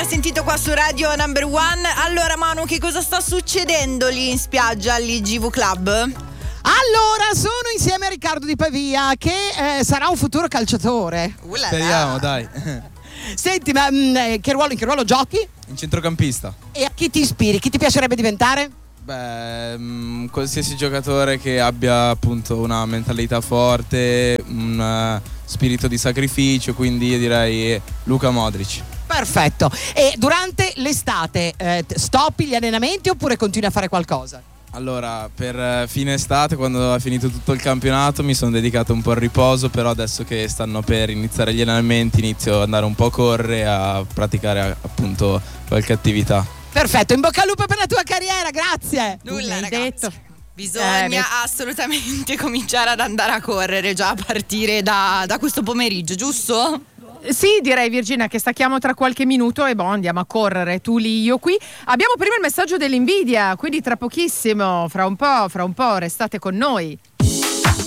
sentito qua su Radio Number One. Allora Manu, che cosa sta succedendo lì in spiaggia all'IGV Club? Allora, sono insieme a Riccardo Di Pavia, che sarà un futuro calciatore. Speriamo, dai. Senti, ma in che ruolo giochi? In centrocampista. E a chi ti ispiri? Chi ti piacerebbe diventare? Beh, qualsiasi giocatore che abbia appunto una mentalità forte, un spirito di sacrificio, quindi io direi Luka Modric. Perfetto. E durante l'estate stoppi gli allenamenti oppure continui a fare qualcosa? Allora, per fine estate, quando è finito tutto il campionato, mi sono dedicato un po' al riposo, però adesso che stanno per iniziare gli allenamenti inizio ad andare un po' a correre, a praticare appunto qualche attività. Perfetto, in bocca al lupo per la tua carriera, grazie. Nulla, ragazzi. Bisogna assolutamente cominciare ad andare a correre già a partire da questo pomeriggio, giusto? Sì, direi Virginia che stacchiamo tra qualche minuto e andiamo a correre, tu lì, io qui. Abbiamo prima il messaggio dell'invidia, quindi tra pochissimo, fra un po' restate con noi.